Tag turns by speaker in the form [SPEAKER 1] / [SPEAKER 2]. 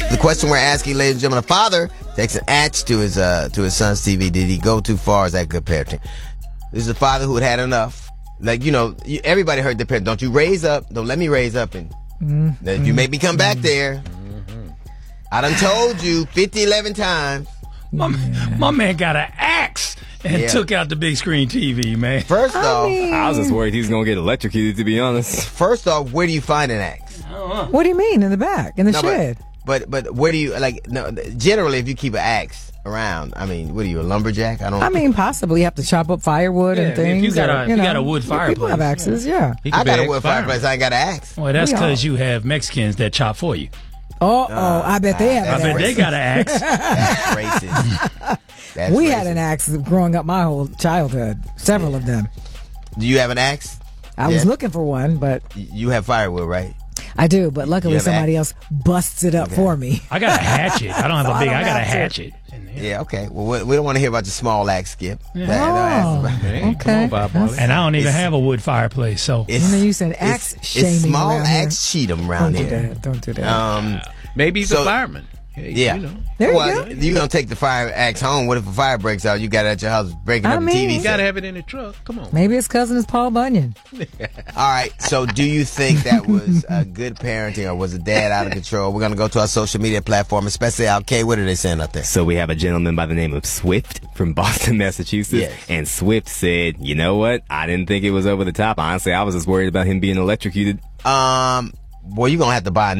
[SPEAKER 1] The question we're asking, ladies and gentlemen, a father takes an axe to his son's TV. Did he go too far? Is that good parenting? This is a father who had enough. Like, everybody heard the parent. Don't you raise up. Don't let me raise up. And if you make me come back there. I done told you 11 times.
[SPEAKER 2] My man got an axe and took out the big screen TV, man.
[SPEAKER 1] First off,
[SPEAKER 3] I was just worried he was going to get electrocuted, to be honest.
[SPEAKER 1] First off, where do you find an axe?
[SPEAKER 4] What do you mean? In the back? In the shed?
[SPEAKER 1] But where do you, generally, if you keep an axe around, what are you, a lumberjack?
[SPEAKER 4] Possibly you have to chop up firewood and things.
[SPEAKER 2] If you got a wood fireplace.
[SPEAKER 4] People have axes, yeah.
[SPEAKER 1] I got a wood fireplace. I ain't got an axe.
[SPEAKER 2] Well, that's because you have Mexicans that chop for you.
[SPEAKER 4] I bet they have an axe.
[SPEAKER 2] I bet they got an axe.
[SPEAKER 1] That's racist.
[SPEAKER 4] We had an axe growing up my whole childhood. Several of them.
[SPEAKER 1] Do you have an axe?
[SPEAKER 4] I was looking for one, but...
[SPEAKER 1] You have firewood, right?
[SPEAKER 4] I do, but luckily somebody else busts it up for me.
[SPEAKER 2] I got a hatchet. I don't have a big... I got a hatchet.
[SPEAKER 1] Yeah, okay. Well, we don't want to hear about your small axe, Skip.
[SPEAKER 4] Okay.
[SPEAKER 2] And I don't even have a wood fireplace, so...
[SPEAKER 4] You said axe shaming.
[SPEAKER 1] It's small axe Cheatham around here.
[SPEAKER 4] Don't do that.
[SPEAKER 5] Maybe he's a fireman.
[SPEAKER 1] Yeah.
[SPEAKER 4] There you go.
[SPEAKER 1] You're going to take the fire axe home. What if a fire breaks out? You got it at your house breaking up the TV.
[SPEAKER 5] You got to have it in the truck. Come on.
[SPEAKER 4] Maybe his cousin is Paul Bunyan.
[SPEAKER 1] All right. So do you think that was good parenting, or was the dad out of control? We're going to go to our social media platform, especially out K. What are they saying out there?
[SPEAKER 3] So we have a gentleman by the name of Swift from Boston, Massachusetts.
[SPEAKER 1] Yes.
[SPEAKER 3] And Swift said, you know what? I didn't think it was over the top. Honestly, I was just worried about him being electrocuted.
[SPEAKER 1] Well, you're going to have to buy a